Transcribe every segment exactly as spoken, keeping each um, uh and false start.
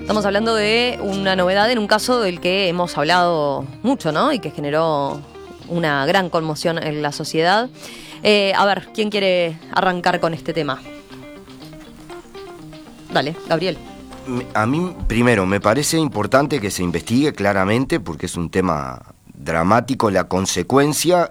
Estamos hablando de una novedad en un caso del que hemos hablado mucho, ¿no? Y que generó una gran conmoción en la sociedad. Eh, a ver, ¿quién quiere arrancar con este tema? Dale, Gabriel. A mí, primero, me parece importante que se investigue claramente, porque es un tema dramático, la consecuencia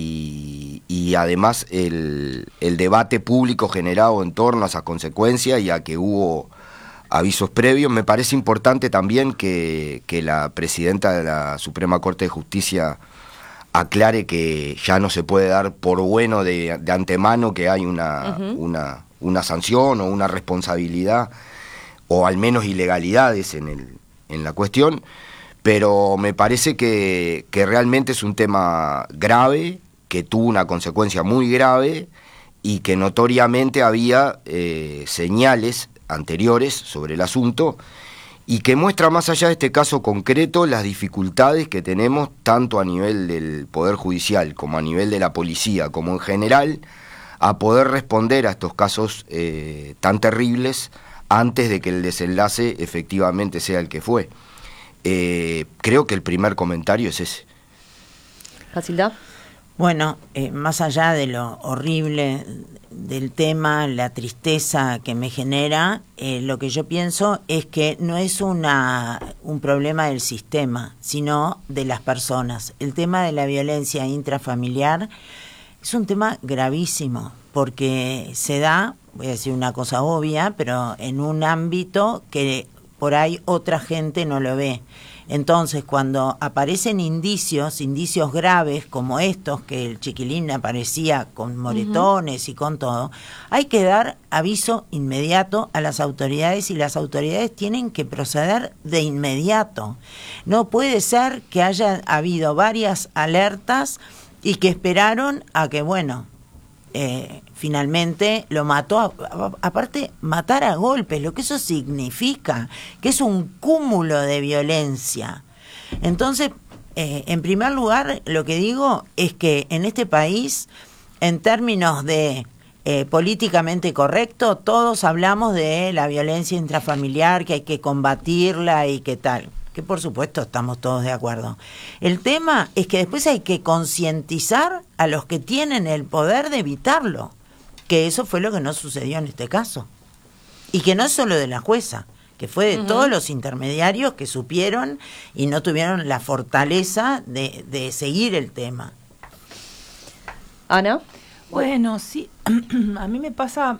y, y además el, el debate público generado en torno a esa consecuencia y a que hubo avisos previos. Me parece importante también que, que la presidenta de la Suprema Corte de Justicia aclare que ya no se puede dar por bueno de, de antemano que hay una, uh-huh. una, una sanción o una responsabilidad, o al menos ilegalidades en, el, en la cuestión, pero me parece que, que realmente es un tema grave, que tuvo una consecuencia muy grave y que notoriamente había eh, señales anteriores sobre el asunto y que muestra, más allá de este caso concreto, las dificultades que tenemos tanto a nivel del Poder Judicial como a nivel de la policía, como en general, a poder responder a estos casos eh, tan terribles antes de que el desenlace efectivamente sea el que fue. Eh, creo que el primer comentario es ese. ¿Casilda? Bueno, eh, más allá de lo horrible del tema, la tristeza que me genera, eh, lo que yo pienso es que no es una un problema del sistema, sino de las personas. El tema de la violencia intrafamiliar es un tema gravísimo, porque se da, voy a decir una cosa obvia, pero en un ámbito que por ahí otra gente no lo ve. Entonces, cuando aparecen indicios, indicios graves como estos, que el chiquilín aparecía con moretones uh-huh. y con todo, hay que dar aviso inmediato a las autoridades y las autoridades tienen que proceder de inmediato. No puede ser que haya habido varias alertas y que esperaron a que, bueno, eh, finalmente lo mató, a, a, aparte matar a golpes, lo que eso significa, que es un cúmulo de violencia. Entonces, eh, en primer lugar, lo que digo es que en este país, en términos de eh, políticamente correcto, todos hablamos de la violencia intrafamiliar, que hay que combatirla y que tal, que por supuesto estamos todos de acuerdo. El tema es que después hay que concientizar a los que tienen el poder de evitarlo, que eso fue lo que no sucedió en este caso. Y que no es solo de la jueza, que fue de uh-huh. todos los intermediarios que supieron y no tuvieron la fortaleza de, de seguir el tema. Ana. Bueno, sí, a mí me pasa,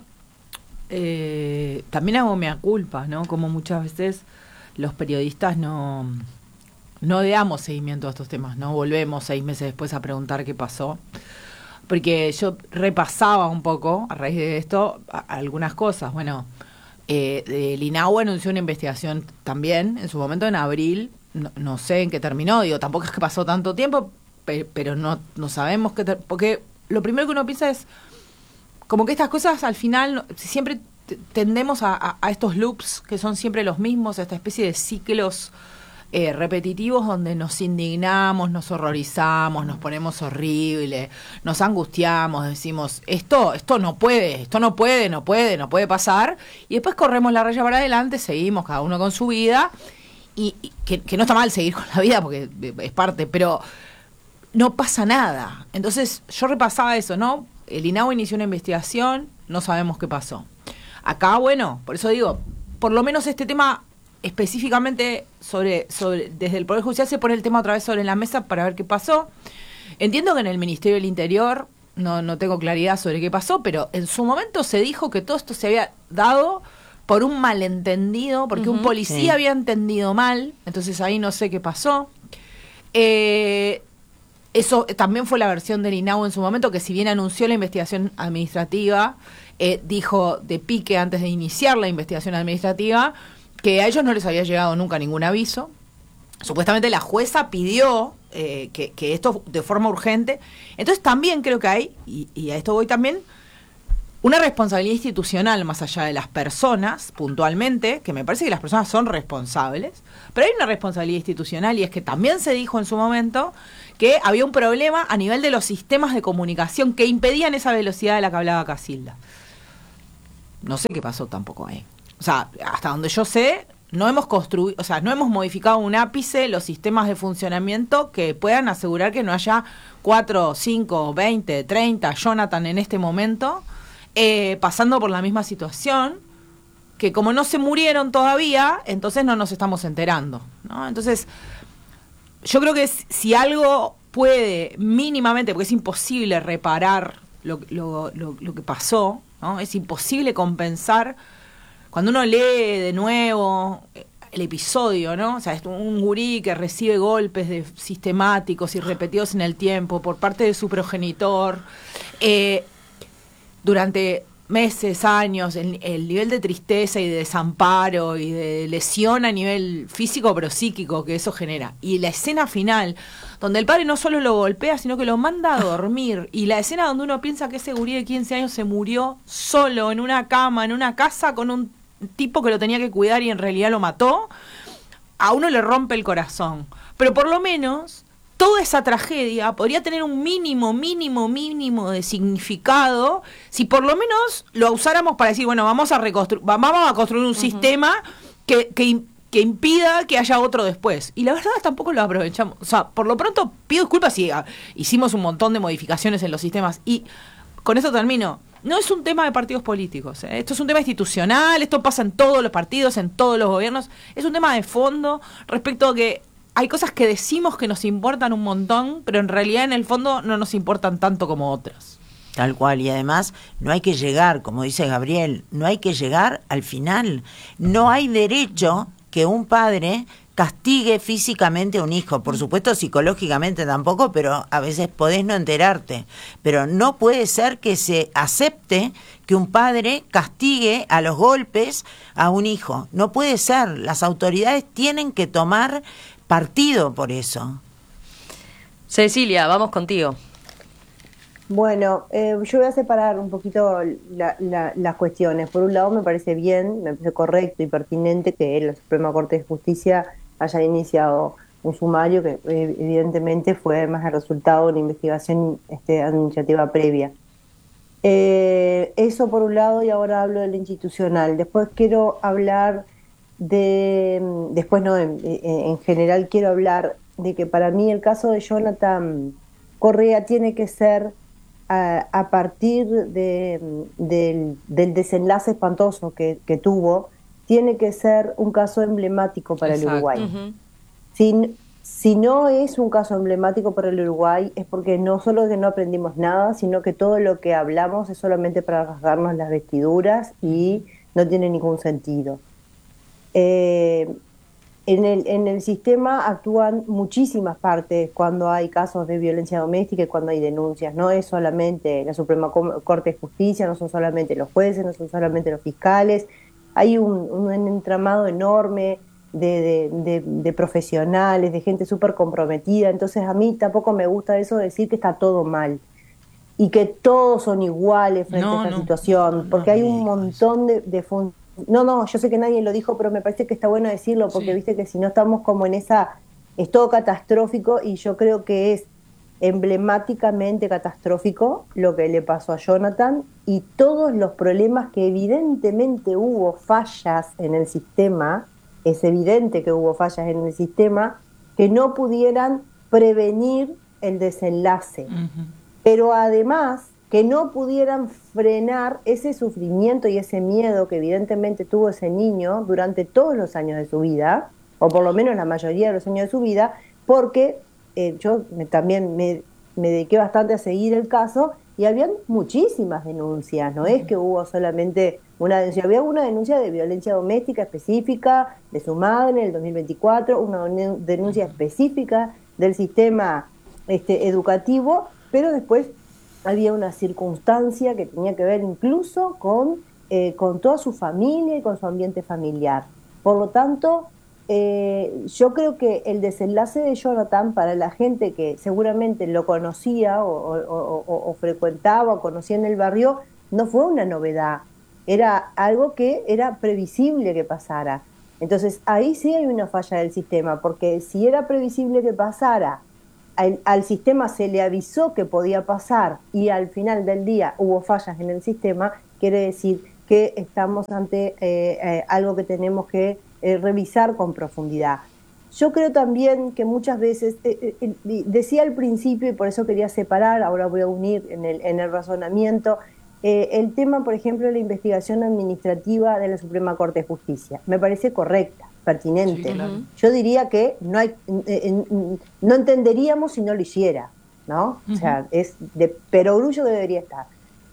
eh, también hago mea culpa, ¿no? Como muchas veces los periodistas no, no le damos seguimiento a estos temas, no volvemos seis meses después a preguntar qué pasó, porque yo repasaba un poco a raíz de esto a, a algunas cosas. Bueno, eh, el INAHU anunció una investigación también en su momento en abril, no, no sé en qué terminó, digo, tampoco es que pasó tanto tiempo, pe, pero no, no sabemos qué, ter- porque lo primero que uno piensa es como que estas cosas al final siempre tendemos a, a, a estos loops que son siempre los mismos, a esta especie de ciclos eh, repetitivos donde nos indignamos, nos horrorizamos, nos ponemos horrible, nos angustiamos, decimos esto, esto no puede, esto no puede, no puede, no puede pasar, y después corremos la raya para adelante, seguimos cada uno con su vida, y, y que, que no está mal seguir con la vida porque es parte, pero no pasa nada. Entonces yo repasaba eso, ¿no? El INAHU inició una investigación, no sabemos qué pasó. Acá, bueno, por eso digo, por lo menos este tema específicamente sobre, sobre desde el Poder Judicial se pone el tema otra vez sobre la mesa para ver qué pasó. Entiendo que en el Ministerio del Interior no, no tengo claridad sobre qué pasó, pero en su momento se dijo que todo esto se había dado por un malentendido, porque uh-huh, un policía sí. había entendido mal, entonces ahí no sé qué pasó. Eh, eso también fue la versión del INAHU en su momento, que si bien anunció la investigación administrativa, Eh, dijo de pique antes de iniciar la investigación administrativa que a ellos no les había llegado nunca ningún aviso. Supuestamente la jueza pidió eh, que, que esto de forma urgente. Entonces también creo que hay, y, y a esto voy también, una responsabilidad institucional más allá de las personas, puntualmente, que me parece que las personas son responsables, pero hay una responsabilidad institucional, y es que también se dijo en su momento que había un problema a nivel de los sistemas de comunicación que impedían esa velocidad de la que hablaba Casilda. No sé qué pasó tampoco ahí. O sea, hasta donde yo sé, no hemos construido, o sea, no hemos modificado un ápice los sistemas de funcionamiento que puedan asegurar que no haya cuatro, cinco, veinte, treinta Jonathan en este momento eh, pasando por la misma situación, que como no se murieron todavía, entonces no nos estamos enterando, ¿no? Entonces, yo creo que si algo puede mínimamente, porque es imposible reparar lo, lo, lo, lo que pasó, ¿no? Es imposible compensar. Cuando uno lee de nuevo el episodio, ¿no? O sea, es un gurí que recibe golpes de, sistemáticos y repetidos en el tiempo por parte de su progenitor, eh, durante meses, años, el, el nivel de tristeza y de desamparo y de lesión a nivel físico pero psíquico que eso genera. Y la escena final, donde el padre no solo lo golpea, sino que lo manda a dormir. Y la escena donde uno piensa que ese gurí de quince años se murió solo, en una cama, en una casa, con un tipo que lo tenía que cuidar y en realidad lo mató, a uno le rompe el corazón. Pero por lo menos toda esa tragedia podría tener un mínimo, mínimo, mínimo de significado si por lo menos lo usáramos para decir, bueno, vamos a reconstru- vamos a construir un uh-huh. sistema que, que, que impida que haya otro después. Y la verdad tampoco lo aprovechamos. O sea, por lo pronto pido disculpas si uh, hicimos un montón de modificaciones en los sistemas. Y con eso termino. No es un tema de partidos políticos, ¿eh? Esto es un tema institucional, esto pasa en todos los partidos, en todos los gobiernos. Es un tema de fondo respecto a que hay cosas que decimos que nos importan un montón, pero en realidad en el fondo no nos importan tanto como otras. Tal cual, y además no hay que llegar, como dice Gabriel, no hay que llegar al final. No hay derecho que un padre castigue físicamente a un hijo, por supuesto psicológicamente tampoco, pero a veces podés no enterarte, pero no puede ser que se acepte que un padre castigue a los golpes a un hijo, no puede ser, las autoridades tienen que tomar partido por eso. Cecilia, vamos contigo. Bueno, eh, yo voy a separar un poquito la, la, las cuestiones. Por un lado me parece bien, me parece correcto y pertinente que la Suprema Corte de Justicia haya iniciado un sumario que eh, evidentemente fue además el resultado de una investigación este, administrativa previa. Eh, eso por un lado, y ahora hablo del institucional. Después quiero hablar de, después no, en, en general quiero hablar de que para mí el caso de Jonathan Correa tiene que ser a, a partir de, del, del desenlace espantoso que, que tuvo, tiene que ser un caso emblemático para Exacto. el Uruguay. Uh-huh. Si, si no es un caso emblemático para el Uruguay es porque no solo que no aprendimos nada, sino que todo lo que hablamos es solamente para rasgarnos las vestiduras y no tiene ningún sentido. Eh, en, el, en el sistema actúan muchísimas partes cuando hay casos de violencia doméstica y cuando hay denuncias. No es solamente la Suprema Corte de Justicia, no son solamente los jueces, no son solamente los fiscales. Hay un, un entramado enorme de, de, de, de profesionales, de gente súper comprometida. Entonces a mí tampoco me gusta eso de decir que está todo mal y que todos son iguales frente no, a esta no, situación, porque no, hay un montón de, de fun- No, no, yo sé que nadie lo dijo, pero me parece que está bueno decirlo, porque sí. Viste que si no estamos como en esa... Es todo catastrófico y yo creo que es emblemáticamente catastrófico lo que le pasó a Jonathan y todos los problemas que evidentemente hubo fallas en el sistema, es evidente que hubo fallas en el sistema, que no pudieran prevenir el desenlace. Uh-huh. Pero además que no pudieran frenar ese sufrimiento y ese miedo que evidentemente tuvo ese niño durante todos los años de su vida, o por lo menos la mayoría de los años de su vida, porque eh, yo me, también me, me dediqué bastante a seguir el caso y habían muchísimas denuncias, no uh-huh. es que hubo solamente una denuncia, había una denuncia de violencia doméstica específica de su madre en el dos mil veinticuatro, una denuncia uh-huh. específica del sistema este, educativo, pero después había una circunstancia que tenía que ver incluso con, eh, con toda su familia y con su ambiente familiar. Por lo tanto, eh, yo creo que el desenlace de Jonathan, para la gente que seguramente lo conocía o, o, o, o frecuentaba o conocía en el barrio, no fue una novedad. Era algo que era previsible que pasara. Entonces, ahí sí hay una falla del sistema, porque si era previsible que pasara, Al, al sistema se le avisó que podía pasar y al final del día hubo fallas en el sistema, quiere decir que estamos ante eh, eh, algo que tenemos que eh, revisar con profundidad. Yo creo también que muchas veces, eh, eh, decía al principio, y por eso quería separar, ahora voy a unir en el, en el razonamiento, eh, el tema, por ejemplo, de la investigación administrativa de la Suprema Corte de Justicia. Me parece correcta, pertinente. Sí, claro. Yo diría que no, hay, eh, no entenderíamos si no lo hiciera, ¿no? Uh-huh. O sea, es de perogrullo que debería estar.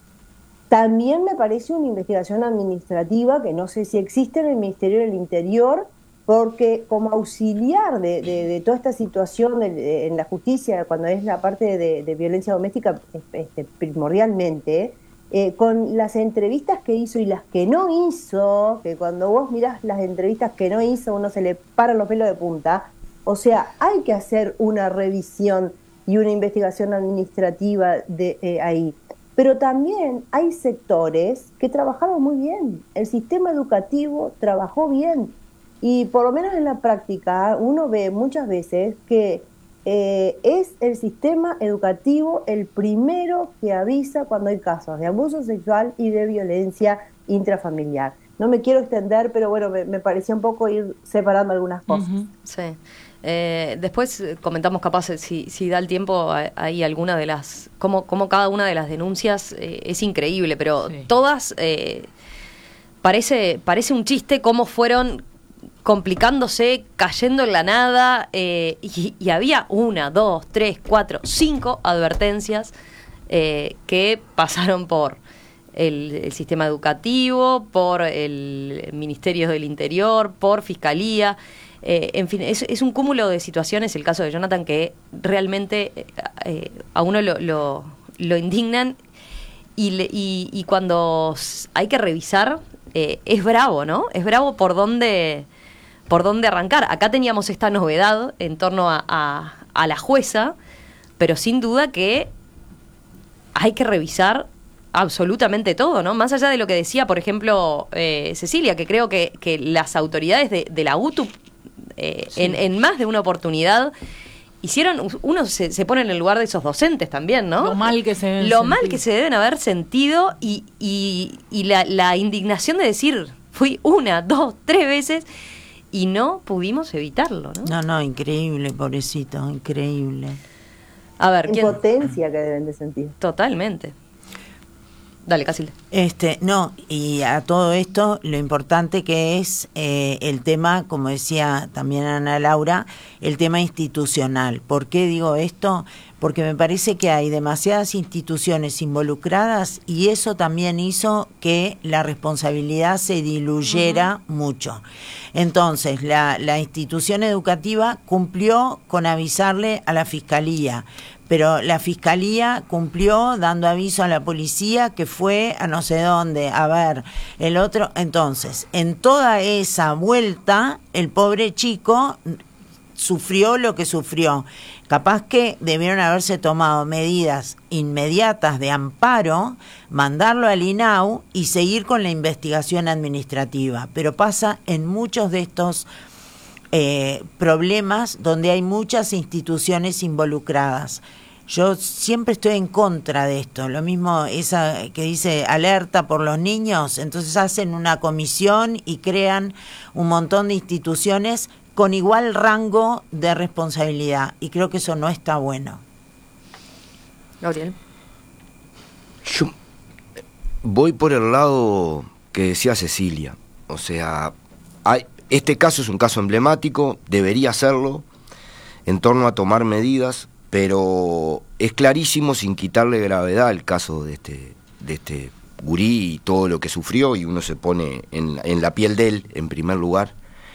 También me parece una investigación administrativa que no sé si existe en el Ministerio del Interior, porque como auxiliar de, de, de toda esta situación de, de, en la justicia, cuando es la parte de, de violencia doméstica, este, primordialmente, eh, con las entrevistas que hizo y las que no hizo, que cuando vos mirás las entrevistas que no hizo, uno se le paran los pelos de punta. O sea, hay que hacer una revisión y una investigación administrativa de eh, ahí. Pero también hay sectores que trabajaron muy bien. El sistema educativo trabajó bien. Y por lo menos en la práctica uno ve muchas veces que eh, es el sistema educativo el primero que avisa cuando hay casos de abuso sexual y de violencia intrafamiliar. No me quiero extender, pero bueno, me, me parecía un poco ir separando algunas cosas. Uh-huh. Sí. Eh, después comentamos capaz si, si da el tiempo ahí alguna de las como, como cada una de las denuncias eh, es increíble, pero sí. todas eh, parece, parece un chiste cómo fueron complicándose, cayendo en la nada, eh, y, y había una, dos, tres, cuatro, cinco advertencias eh, que pasaron por el, el sistema educativo, por el Ministerio del Interior, por Fiscalía. Eh, en fin, es, es un cúmulo de situaciones, el caso de Jonathan, que realmente eh, a uno lo, lo, lo indignan y, le, y, y cuando hay que revisar, eh, es bravo, ¿no? Es bravo por dónde, por dónde arrancar. Acá teníamos esta novedad en torno a, a, a la jueza, pero sin duda que hay que revisar absolutamente todo, ¿no? Más allá de lo que decía, por ejemplo, eh, Cecilia, que creo que, que las autoridades de, de la U T U Eh, sí. en, en más de una oportunidad hicieron, uno se, se pone en el lugar de esos docentes también, ¿no? Lo mal que se deben Lo sentir. mal que se deben haber sentido y, y, y la, la indignación de decir, fui una, dos, tres veces y no pudimos evitarlo, ¿no? No, no, increíble, pobrecito, increíble. A ver, ¿quién? Impotencia que deben de sentir. Totalmente. Dale, Casilda. Este, no, y a todo esto lo importante que es eh, el tema, como decía también Ana Laura, el tema institucional. ¿Por qué digo esto? Porque me parece que hay demasiadas instituciones involucradas y eso también hizo que la responsabilidad se diluyera uh-huh. mucho. Entonces, la, la institución educativa cumplió con avisarle a la Fiscalía, pero la Fiscalía cumplió dando aviso a la policía que fue a no sé dónde, a ver, el otro. Entonces, en toda esa vuelta, el pobre chico sufrió lo que sufrió. Capaz que debieron haberse tomado medidas inmediatas de amparo, mandarlo al I N A U y seguir con la investigación administrativa. Pero pasa en muchos de estos eh, problemas donde hay muchas instituciones involucradas. Yo siempre estoy en contra de esto. Lo mismo esa que dice alerta por los niños, entonces hacen una comisión y crean un montón de instituciones con igual rango de responsabilidad. Y creo que eso no está bueno. Gabriel. Yo voy por el lado que decía Cecilia. O sea, hay, este caso es un caso emblemático, debería serlo, en torno a tomar medidas, pero es clarísimo, sin quitarle gravedad al caso de este, de este gurí y todo lo que sufrió, y uno se pone en, en la piel de él, en primer lugar,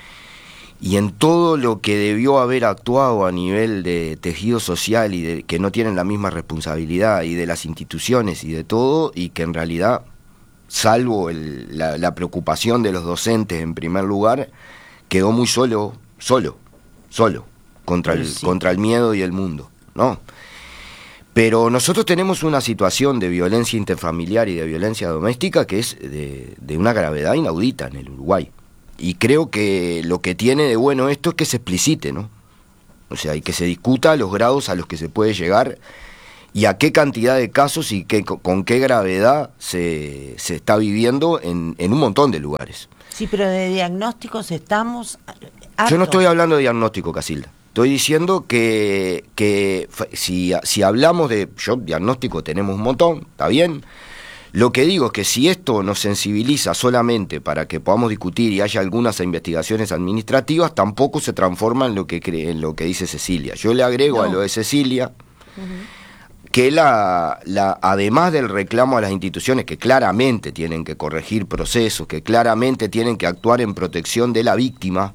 y en todo lo que debió haber actuado a nivel de tejido social y de que no tienen la misma responsabilidad, y de las instituciones y de todo, y que en realidad, salvo el, la, la preocupación de los docentes en primer lugar, quedó muy solo, solo, solo, contra el, sí. contra el miedo y el mundo, ¿no? Pero nosotros tenemos una situación de violencia interfamiliar y de violencia doméstica que es de, de una gravedad inaudita en el Uruguay. Y creo que lo que tiene de bueno esto es que se explicite, ¿no? O sea, y que se discuta los grados a los que se puede llegar y a qué cantidad de casos y qué, con qué gravedad se, se está viviendo en, en un montón de lugares. Sí, pero de diagnósticos estamos hartos. Yo no estoy hablando de diagnóstico, Casilda. Estoy diciendo que, que si, si hablamos de... Yo, diagnóstico tenemos un montón, está bien. Lo que digo es que si esto nos sensibiliza solamente para que podamos discutir y haya algunas investigaciones administrativas, tampoco se transforma en lo que, cree, en lo que dice Cecilia. Yo le agrego no. a lo de Cecilia... Uh-huh. que la, la, además del reclamo a las instituciones que claramente tienen que corregir procesos, que claramente tienen que actuar en protección de la víctima,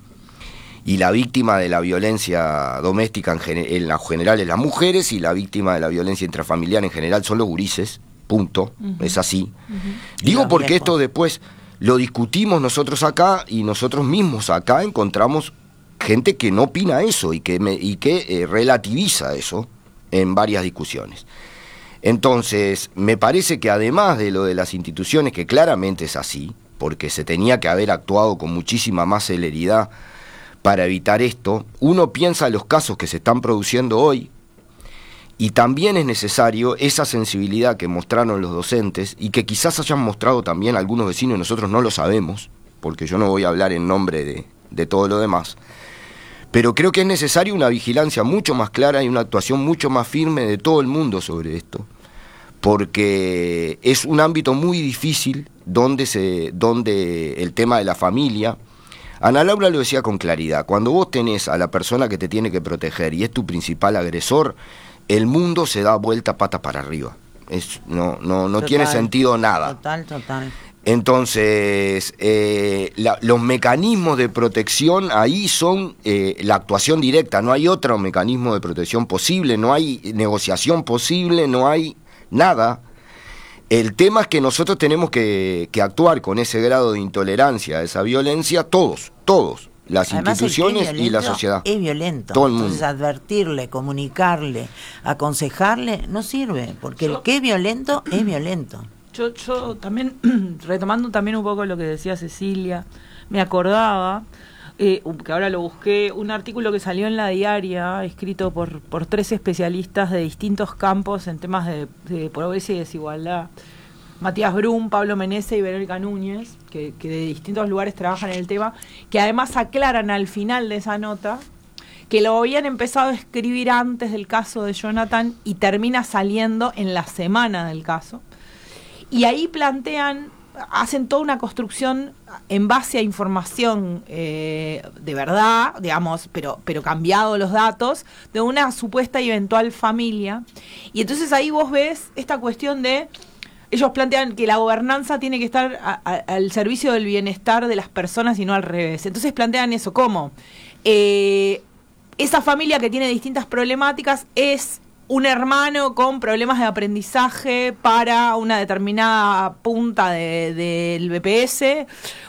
y la víctima de la violencia doméstica en, gen- en la general es las mujeres, y la víctima de la violencia intrafamiliar en general son los gurises, punto, uh-huh. es así. Uh-huh. Digo porque viejos. Esto después lo discutimos nosotros acá, y nosotros mismos acá encontramos gente que no opina eso y que, me, y que eh, relativiza eso en varias discusiones. Entonces, me parece que además de lo de las instituciones, que claramente es así, porque se tenía que haber actuado con muchísima más celeridad para evitar esto, uno piensa en los casos que se están produciendo hoy, y también es necesario esa sensibilidad que mostraron los docentes, y que quizás hayan mostrado también algunos vecinos, y nosotros no lo sabemos, porque yo no voy a hablar en nombre de, de todo lo demás. Pero creo que es necesaria una vigilancia mucho más clara y una actuación mucho más firme de todo el mundo sobre esto, porque es un ámbito muy difícil donde, se, donde el tema de la familia... Ana Laura lo decía con claridad, cuando vos tenés a la persona que te tiene que proteger y es tu principal agresor, el mundo se da vuelta pata para arriba. Es, no no, no total, tiene sentido nada. Total, total. Entonces, eh, la, los mecanismos de protección ahí son eh, la actuación directa, no hay otro mecanismo de protección posible, no hay negociación posible, no hay nada. El tema es que nosotros tenemos que, que actuar con ese grado de intolerancia, esa violencia, todos, todos, las Además, instituciones y la sociedad. Es violento, todo el mundo. Entonces advertirle, comunicarle, aconsejarle, no sirve, porque Yo... el que es violento es violento. Yo, yo también, retomando también un poco lo que decía Cecilia, me acordaba, eh, que ahora lo busqué, un artículo que salió en La Diaria, escrito por, por tres especialistas de distintos campos en temas de, de pobreza y desigualdad. Matías Brum, Pablo Menese y Verónica Núñez, que, que de distintos lugares trabajan en el tema, que además aclaran al final de esa nota que lo habían empezado a escribir antes del caso de Jonathan y termina saliendo en la semana del caso. Y ahí plantean, hacen toda una construcción en base a información eh, de verdad, digamos, pero, pero cambiado los datos, de una supuesta y eventual familia. Y entonces ahí vos ves esta cuestión de, ellos plantean que la gobernanza tiene que estar a, a, al servicio del bienestar de las personas y no al revés. Entonces plantean eso, ¿cómo? Eh, esa familia que tiene distintas problemáticas es... un hermano con problemas de aprendizaje para una determinada punta de, del B P S,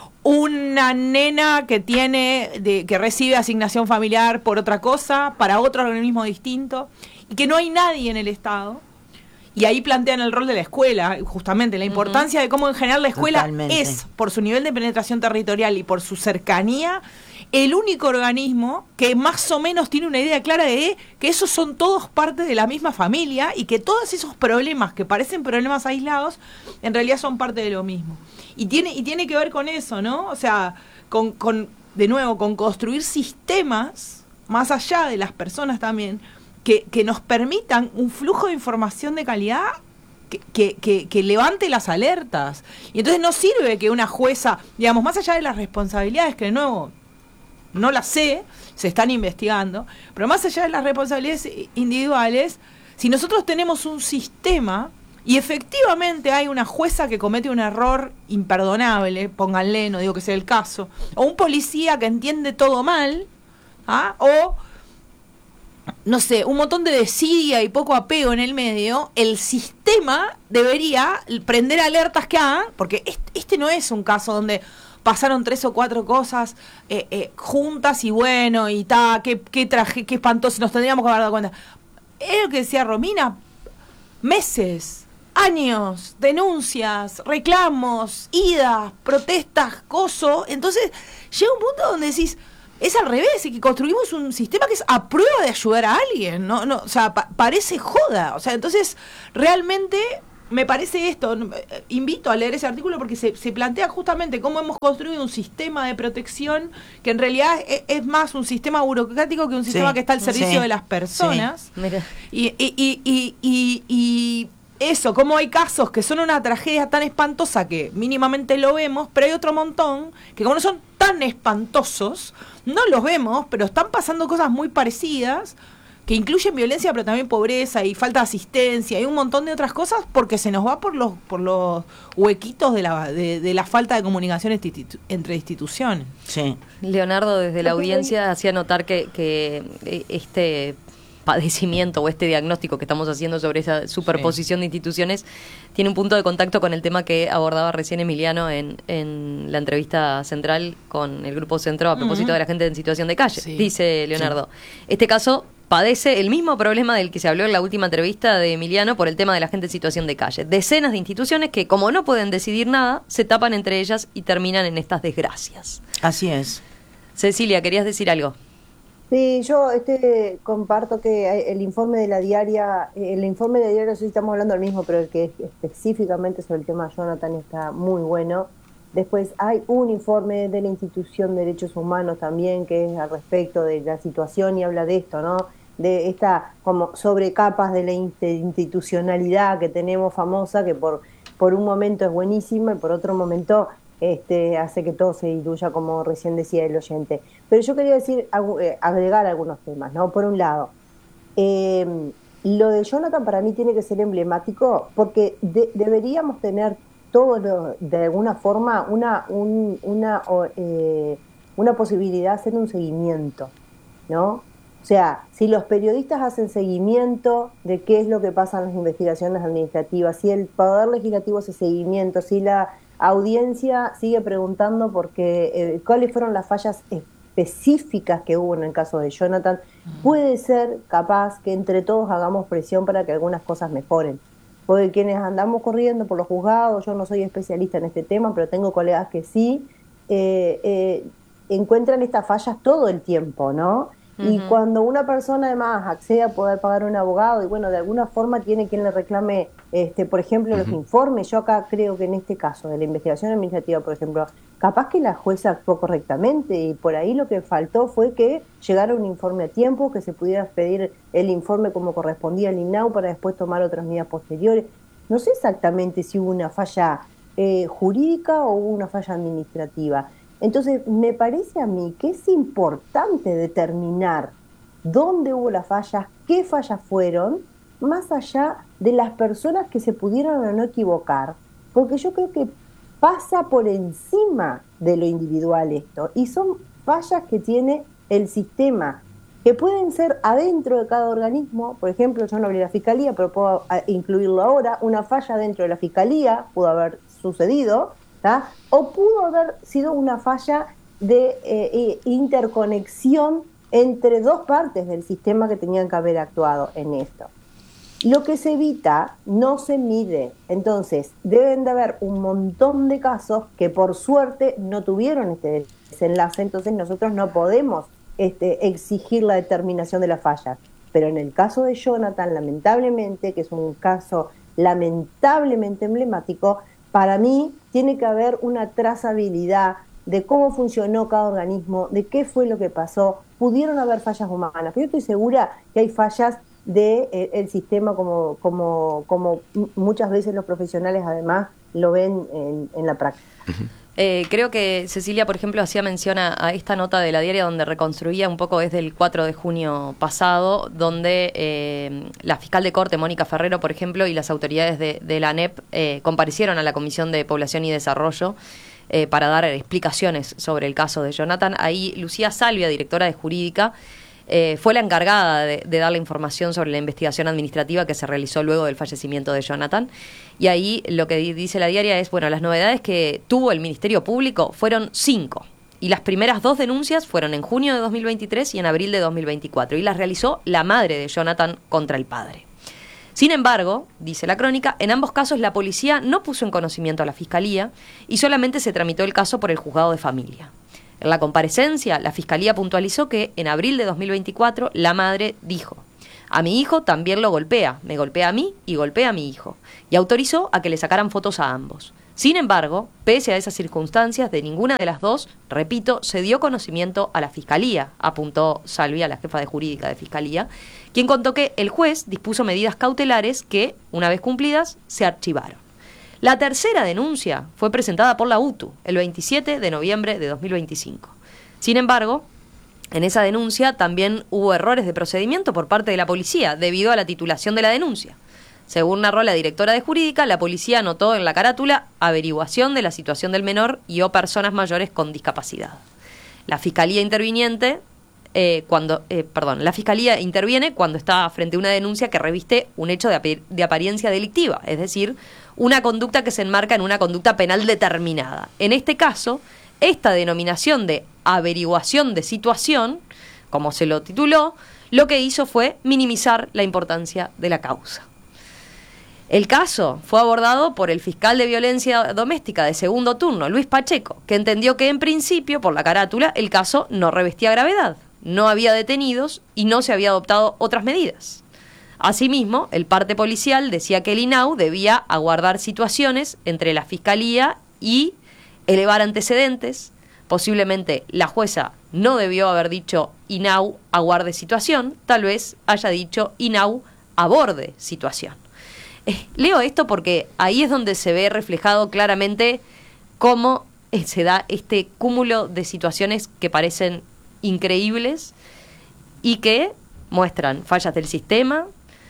una nena que tiene de, que recibe asignación familiar por otra cosa, para otro organismo distinto, y que no hay nadie en el Estado. Y ahí plantean el rol de la escuela, justamente, la importancia uh-huh. de cómo en general la escuela Totalmente. Es, por su nivel de penetración territorial y por su cercanía, el único organismo que más o menos tiene una idea clara de que esos son todos parte de la misma familia y que todos esos problemas que parecen problemas aislados, en realidad son parte de lo mismo. Y tiene, y tiene que ver con eso, ¿no? O sea, con, con de nuevo, con construir sistemas, más allá de las personas también, que, que nos permitan un flujo de información de calidad que, que, que, que levante las alertas. Y entonces no sirve que una jueza, digamos, más allá de las responsabilidades, que de nuevo... no las sé, se están investigando, pero más allá de las responsabilidades individuales, si nosotros tenemos un sistema y efectivamente hay una jueza que comete un error imperdonable, pónganle, no digo que sea el caso, o un policía que entiende todo mal, ¿ah? o, no sé, un montón de desidia y poco apego en el medio, el sistema debería prender alertas que hagan, porque este, este no es un caso donde... pasaron tres o cuatro cosas eh, eh, juntas y bueno, y ta, qué, qué traje, qué espantoso, nos tendríamos que haber dado cuenta. Es lo que decía Romina, meses, años, denuncias, reclamos, idas, protestas, coso. Entonces llega un punto donde decís, es al revés, y que construimos un sistema que es a prueba de ayudar a alguien, no, no, o sea, pa- parece joda. O sea, entonces realmente me parece esto, invito a leer ese artículo porque se, se plantea justamente cómo hemos construido un sistema de protección que en realidad es, es más un sistema burocrático que un sistema sí, que está al servicio sí, de las personas. Sí. Y, y, y, y, y, y eso, como hay casos que son una tragedia tan espantosa que mínimamente lo vemos, pero hay otro montón que como no son tan espantosos, no los vemos, pero están pasando cosas muy parecidas, que incluyen violencia, pero también pobreza y falta de asistencia y un montón de otras cosas, porque se nos va por los por los huequitos de la de, de la falta de comunicación institu- entre instituciones. Sí. Leonardo, desde la audiencia, hacía notar que, que este padecimiento o este diagnóstico que estamos haciendo sobre esa superposición sí. de instituciones tiene un punto de contacto con el tema que abordaba recién Emiliano en, en la entrevista central con el Grupo Centro a propósito uh-huh. de la gente en situación de calle. Sí. Dice Leonardo, sí. este caso padece el mismo problema del que se habló en la última entrevista de Emiliano por el tema de la gente en situación de calle. Decenas de instituciones que, como no pueden decidir nada, se tapan entre ellas y terminan en estas desgracias. Así es. Cecilia, ¿querías decir algo? Sí, yo este comparto que el informe de la diaria, el informe de la diaria, no sé si estamos hablando del mismo, pero el que es específicamente sobre el tema Jonathan está muy bueno. Después hay un informe de la institución de Derechos Humanos también que es al respecto de la situación y habla de esto, ¿no? De esta como sobrecapas de la institucionalidad que tenemos famosa, que por, por un momento es buenísima y por otro momento este, hace que todo se diluya, como recién decía el oyente. Pero yo quería decir, agregar algunos temas, ¿no? Por un lado, eh, lo de Jonathan para mí tiene que ser emblemático porque de, deberíamos tener todos lo, de alguna forma una un, una eh, una posibilidad de hacer un seguimiento, ¿no? O sea, si los periodistas hacen seguimiento de qué es lo que pasa en las investigaciones administrativas, si el Poder Legislativo hace seguimiento, si la audiencia sigue preguntando por qué, eh, cuáles fueron las fallas específicas que hubo en el caso de Jonathan, puede ser capaz que entre todos hagamos presión para que algunas cosas mejoren. Porque quienes andamos corriendo por los juzgados, yo no soy especialista en este tema, pero tengo colegas que sí, eh, eh, encuentran estas fallas todo el tiempo, ¿no? Uh-huh. Y cuando una persona además accede a poder pagar un abogado, y bueno, de alguna forma tiene quien le reclame, este, por ejemplo, uh-huh. los informes, yo acá creo que en este caso de la investigación administrativa, por ejemplo, capaz que la jueza actuó correctamente y por ahí lo que faltó fue que llegara un informe a tiempo, que se pudiera pedir el informe como correspondía al INAU para después tomar otras medidas posteriores. No sé exactamente si hubo una falla eh, jurídica o hubo una falla administrativa. Entonces, me parece a mí que es importante determinar dónde hubo las fallas, qué fallas fueron, más allá de las personas que se pudieron o no equivocar, porque yo creo que pasa por encima de lo individual esto, y son fallas que tiene el sistema, que pueden ser adentro de cada organismo. Por ejemplo, yo no hablé de la Fiscalía, pero puedo incluirlo ahora, una falla dentro de la Fiscalía pudo haber sucedido, ¿tá? O pudo haber sido una falla de eh, interconexión entre dos partes del sistema que tenían que haber actuado en esto. Lo que se evita no se mide, entonces deben de haber un montón de casos que por suerte no tuvieron este desenlace, entonces nosotros no podemos este, exigir la determinación de las fallas. Pero en el caso de Jonathan, lamentablemente, que es un caso lamentablemente emblemático, para mí tiene que haber una trazabilidad de cómo funcionó cada organismo, de qué fue lo que pasó. Pudieron haber fallas humanas, pero yo estoy segura que hay fallas del de, eh, sistema como, como, como muchas veces los profesionales además lo ven en, en la práctica. Uh-huh. Eh, creo que Cecilia, por ejemplo, hacía mención a, a esta nota de la diaria donde reconstruía un poco desde el cuatro de junio pasado, donde eh, la fiscal de corte, Mónica Ferrero, por ejemplo, y las autoridades de, de la A N E P eh, comparecieron a la Comisión de Población y Desarrollo eh, para dar explicaciones sobre el caso de Jonathan. Ahí Lucía Salvia, directora de Jurídica, Eh, fue la encargada de, de dar la información sobre la investigación administrativa que se realizó luego del fallecimiento de Jonathan. Y ahí lo que di- dice la diaria es, bueno, las novedades que tuvo el Ministerio Público fueron cinco. Y las primeras dos denuncias fueron en junio de dos mil veintitrés y en abril de dos mil veinticuatro. Y las realizó la madre de Jonathan contra el padre. Sin embargo, dice la crónica, en ambos casos la policía no puso en conocimiento a la Fiscalía y solamente se tramitó el caso por el Juzgado de Familia. En la comparecencia, la Fiscalía puntualizó que en abril de dos mil veinticuatro la madre dijo: A mi hijo también lo golpea, me golpea a mí y golpea a mi hijo. Y autorizó a que le sacaran fotos a ambos. Sin embargo, pese a esas circunstancias, de ninguna de las dos, repito, se dio conocimiento a la Fiscalía, apuntó Salvia, la jefa de jurídica de Fiscalía, quien contó que el juez dispuso medidas cautelares que, una vez cumplidas, se archivaron. La tercera denuncia fue presentada por la U T U el veintisiete de noviembre de dos mil veinticinco. Sin embargo, en esa denuncia también hubo errores de procedimiento por parte de la policía debido a la titulación de la denuncia. Según narró la directora de jurídica, la policía anotó en la carátula averiguación de la situación del menor y o personas mayores con discapacidad. La fiscalía interviniente, eh, cuando, eh, perdón, la fiscalía interviene cuando está frente a una denuncia que reviste un hecho de, ap- de apariencia delictiva, es decir, una conducta que se enmarca en una conducta penal determinada. En este caso, esta denominación de averiguación de situación, como se lo tituló, lo que hizo fue minimizar la importancia de la causa. El caso fue abordado por el fiscal de violencia doméstica de segundo turno, Luis Pacheco, que entendió que en principio, por la carátula, el caso no revestía gravedad, no había detenidos y no se había adoptado otras medidas. Asimismo, el parte policial decía que el I N A U debía aguardar situaciones entre la fiscalía y elevar antecedentes. Posiblemente la jueza no debió haber dicho I N A U aguarde situación, tal vez haya dicho I N A U aborde situación. Eh, leo esto porque ahí es donde se ve reflejado claramente cómo eh, se da este cúmulo de situaciones que parecen increíbles y que muestran fallas del sistema,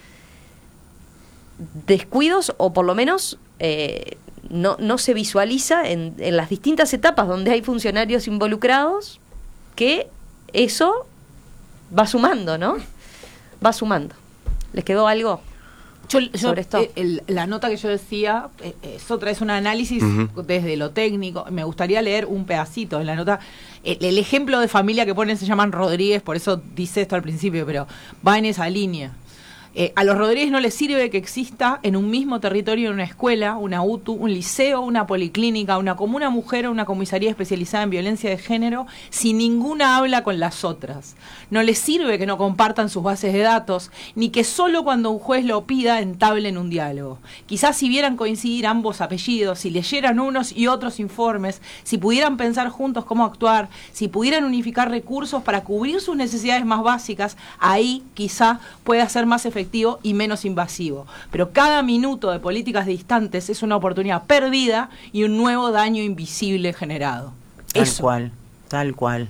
descuidos o por lo menos eh, no, no se visualiza en, en las distintas etapas donde hay funcionarios involucrados que eso va sumando, ¿no? Va sumando. ¿Les quedó algo? Yo, yo, sobre esto. Eh, el, la nota que yo decía eh, es otra, es un análisis uh-huh. desde lo técnico. Me gustaría leer un pedacito en la nota. El, el ejemplo de familia que ponen se llaman Rodríguez, por eso dice esto al principio, pero va en esa línea. Eh, a los Rodríguez no les sirve que exista en un mismo territorio una escuela, una U T U, un liceo, una policlínica, una comuna mujer o una comisaría especializada en violencia de género si ninguna habla con las otras. No les sirve que no compartan sus bases de datos, ni que solo cuando un juez lo pida entablen un diálogo. Quizás si vieran coincidir ambos apellidos, si leyeran unos y otros informes, si pudieran pensar juntos cómo actuar, si pudieran unificar recursos para cubrir sus necesidades más básicas, ahí quizá pueda ser más efectivo y menos invasivo. Pero cada minuto de políticas distantes es una oportunidad perdida y un nuevo daño invisible generado. Tal Eso. cual, tal cual.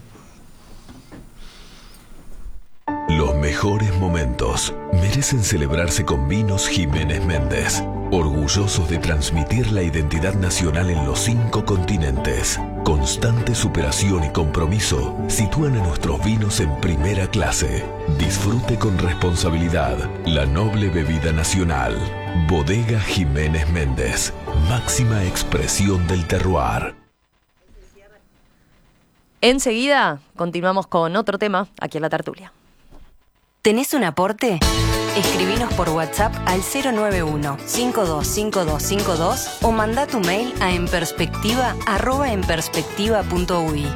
Los mejores momentos merecen celebrarse con Vinos Jiménez Méndez, orgullosos de transmitir la identidad nacional en los cinco continentes. Constante superación y compromiso sitúan a nuestros vinos en primera clase. Disfrute con responsabilidad la noble bebida nacional. Bodega Jiménez Méndez, máxima expresión del terroir. Enseguida continuamos con otro tema aquí en La Tertulia. ¿Tenés un aporte? Escribinos por WhatsApp al cero nueve uno, cinco dos cinco dos cinco dos o manda tu mail a enperspectiva arroba enperspectiva punto uy.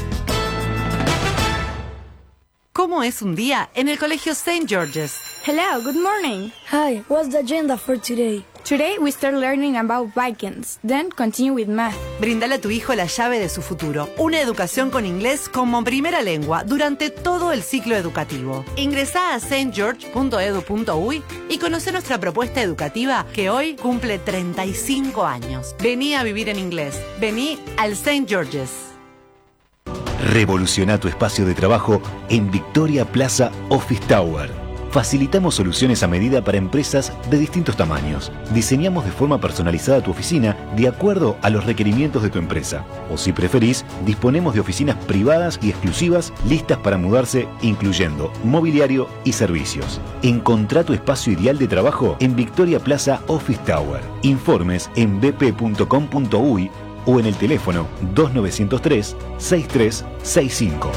¿Cómo es un día en el colegio Saint George's? Hello, good morning. Hi, what's the agenda for today? Today we start learning about Vikings, then continue with math. Brindale a tu hijo la llave de su futuro, una educación con inglés como primera lengua durante todo el ciclo educativo. Ingresá a s t george punto e d u punto u y y conoce nuestra propuesta educativa que hoy cumple treinta y cinco años. Vení a vivir en inglés. Vení al Saint George's. Revoluciona tu espacio de trabajo en Victoria Plaza Office Tower. Facilitamos soluciones a medida para empresas de distintos tamaños. Diseñamos de forma personalizada tu oficina de acuerdo a los requerimientos de tu empresa. O si preferís, disponemos de oficinas privadas y exclusivas listas para mudarse, incluyendo mobiliario y servicios. Encontrá tu espacio ideal de trabajo en Victoria Plaza Office Tower. Informes en b p punto com punto u y o en el teléfono dos nueve cero tres, seis tres seis cinco.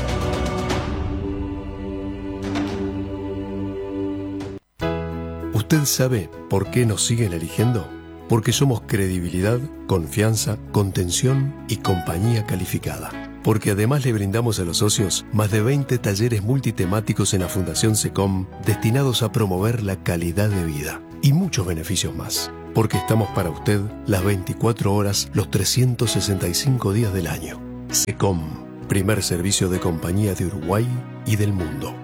¿Usted sabe por qué nos siguen eligiendo? Porque somos credibilidad, confianza, contención y compañía calificada. Porque además le brindamos a los socios más de veinte talleres multitemáticos en la Fundación SECOM destinados a promover la calidad de vida y muchos beneficios más. Porque estamos para usted las veinticuatro horas, los trescientos sesenta y cinco días del año. SECOM, primer servicio de compañía de Uruguay y del mundo.